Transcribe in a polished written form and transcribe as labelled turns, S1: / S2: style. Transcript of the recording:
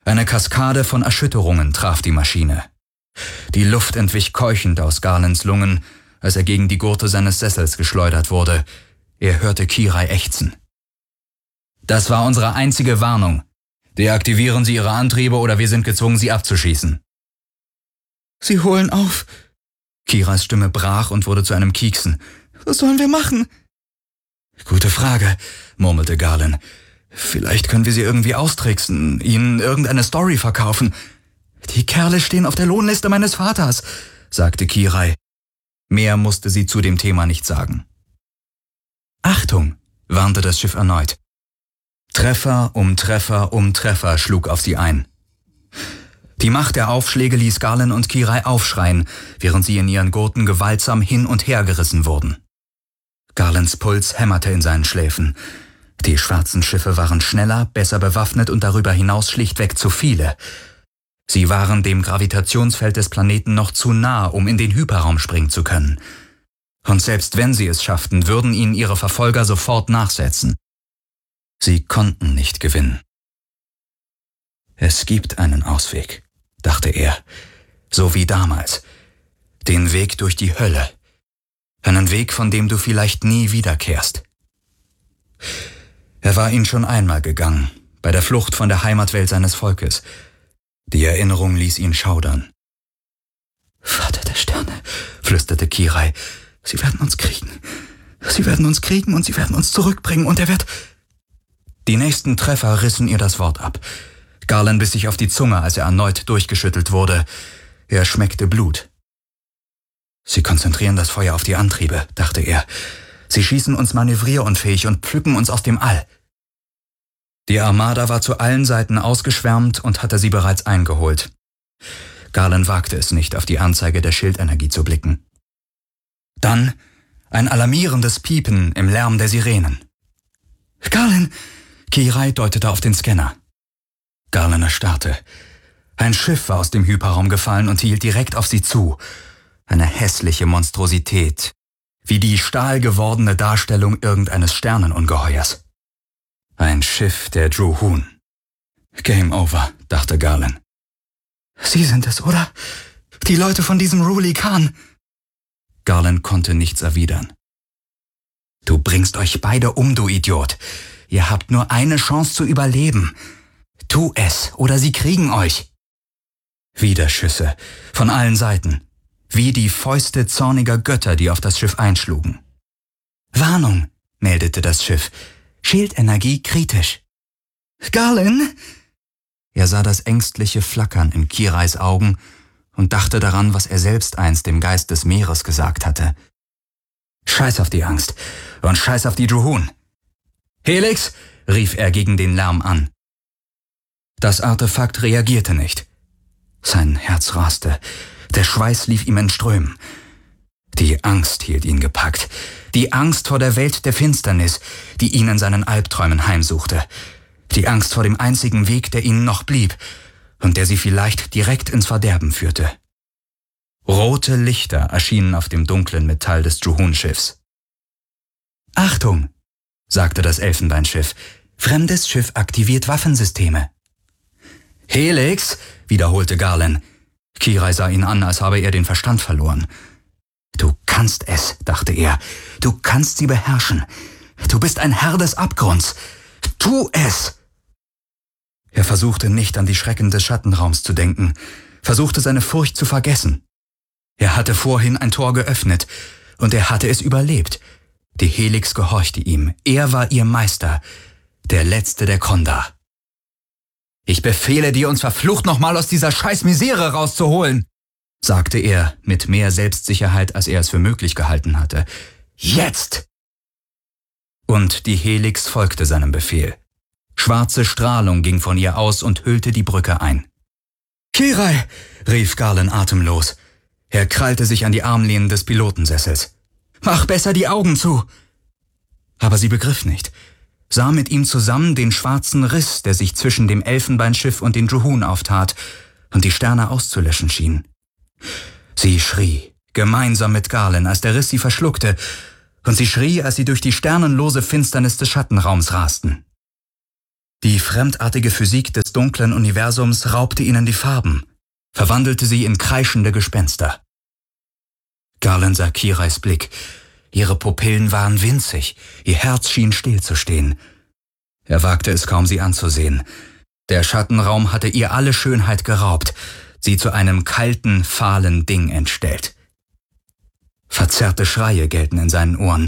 S1: Eine Kaskade von Erschütterungen traf die Maschine. Die Luft entwich keuchend aus Garlands Lungen, als er gegen die Gurte seines Sessels geschleudert wurde. Er hörte Kirai ächzen. »Das war unsere einzige Warnung. Deaktivieren Sie Ihre Antriebe oder wir sind gezwungen, Sie abzuschießen.«
S2: »Sie holen auf.«
S1: Kirais Stimme brach und wurde zu einem Kieksen.
S2: »Was sollen wir machen?«
S1: »Gute Frage«, murmelte Garland. »Vielleicht können wir sie irgendwie austricksen, ihnen irgendeine Story verkaufen.«
S2: »Die Kerle stehen auf der Lohnliste meines Vaters«,
S1: sagte Kirai. Mehr musste sie zu dem Thema nicht sagen. »Achtung«, warnte das Schiff erneut. Treffer um Treffer um Treffer schlug auf sie ein. Die Macht der Aufschläge ließ Garland und Kirai aufschreien, während sie in ihren Gurten gewaltsam hin und her gerissen wurden. Garlands Puls hämmerte in seinen Schläfen. Die schwarzen Schiffe waren schneller, besser bewaffnet und darüber hinaus schlichtweg zu viele. Sie waren dem Gravitationsfeld des Planeten noch zu nah, um in den Hyperraum springen zu können. Und selbst wenn sie es schafften, würden ihnen ihre Verfolger sofort nachsetzen. Sie konnten nicht gewinnen. »Es gibt einen Ausweg«, dachte er, so wie damals. Den Weg durch die Hölle. Einen Weg, von dem du vielleicht nie wiederkehrst. Er war ihn schon einmal gegangen, bei der Flucht von der Heimatwelt seines Volkes. Die Erinnerung ließ ihn schaudern.
S2: »Vater der Sterne«, flüsterte Kirai, »sie werden uns kriegen. Sie werden uns kriegen und sie werden uns zurückbringen und er wird...«
S1: Die nächsten Treffer rissen ihr das Wort ab. Garland biss sich auf die Zunge, als er erneut durchgeschüttelt wurde. Er schmeckte Blut. »Sie konzentrieren das Feuer auf die Antriebe«, dachte er. »Sie schießen uns manövrierunfähig und pflücken uns aus dem All.« Die Armada war zu allen Seiten ausgeschwärmt und hatte sie bereits eingeholt. Garland wagte es nicht, auf die Anzeige der Schildenergie zu blicken. Dann ein alarmierendes Piepen im Lärm der Sirenen.
S2: »Garland!«
S1: Kirai deutete auf den Scanner. Garland erstarrte. Ein Schiff war aus dem Hyperraum gefallen und hielt direkt auf sie zu. Eine hässliche Monstrosität, wie die stahlgewordene Darstellung irgendeines Sternenungeheuers. Ein Schiff der Druhun. Game over, dachte Garland.
S2: »Sie sind es, oder? Die Leute von diesem Ruli Khan.«
S1: Garland konnte nichts erwidern. »Du bringst euch beide um, du Idiot. Ihr habt nur eine Chance zu überleben. Tu es, oder sie kriegen euch.« Wieder Schüsse, von allen Seiten, wie die Fäuste zorniger Götter, die auf das Schiff einschlugen. »Warnung«, meldete das Schiff. »Schildenergie kritisch.«
S2: »Garland!«
S1: Er sah das ängstliche Flackern in Kirais Augen und dachte daran, was er selbst einst dem Geist des Meeres gesagt hatte. »Scheiß auf die Angst und scheiß auf die Druhun!« »Helix!« rief er gegen den Lärm an. Das Artefakt reagierte nicht. Sein Herz raste, der Schweiß lief ihm in Strömen. Die Angst hielt ihn gepackt, die Angst vor der Welt der Finsternis, die ihn in seinen Albträumen heimsuchte, die Angst vor dem einzigen Weg, der ihnen noch blieb und der sie vielleicht direkt ins Verderben führte. Rote Lichter erschienen auf dem dunklen Metall des Druhun-Schiffs. »Achtung«, sagte das Elfenbeinschiff, »fremdes Schiff aktiviert Waffensysteme.« »Helix«, wiederholte Garland. Kirai sah ihn an, als habe er den Verstand verloren. »Du kannst es«, dachte er. »Du kannst sie beherrschen. Du bist ein Herr des Abgrunds. Tu es!« Er versuchte nicht an die Schrecken des Schattenraums zu denken, versuchte seine Furcht zu vergessen. Er hatte vorhin ein Tor geöffnet und er hatte es überlebt. Die Helix gehorchte ihm. Er war ihr Meister, der Letzte der Kondar. »Ich befehle dir, uns verflucht nochmal aus dieser scheiß Misere rauszuholen«, sagte er mit mehr Selbstsicherheit, als er es für möglich gehalten hatte. »Jetzt!« Und die Helix folgte seinem Befehl. Schwarze Strahlung ging von ihr aus und hüllte die Brücke ein. »Kirai«, rief Garland atemlos. Er krallte sich an die Armlehnen des Pilotensessels. »Mach besser die Augen zu!« Aber sie begriff nicht, sah mit ihm zusammen den schwarzen Riss, der sich zwischen dem Elfenbeinschiff und den Druhun auftat und die Sterne auszulöschen schien. Sie schrie, gemeinsam mit Garland, als der Riss sie verschluckte, und sie schrie, als sie durch die sternenlose Finsternis des Schattenraums rasten.
S2: Die fremdartige Physik des dunklen Universums raubte ihnen die Farben, verwandelte sie in kreischende Gespenster. Garland sah Kirais Blick. Ihre Pupillen waren winzig, ihr Herz schien stillzustehen. Er wagte es kaum, sie anzusehen. Der Schattenraum hatte ihr alle Schönheit geraubt, sie zu einem kalten, fahlen Ding entstellt. Verzerrte Schreie gellten in seinen Ohren.